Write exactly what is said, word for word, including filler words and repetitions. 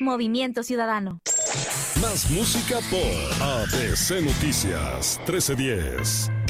Movimiento Ciudadano. Más música por A B C Noticias trece diez.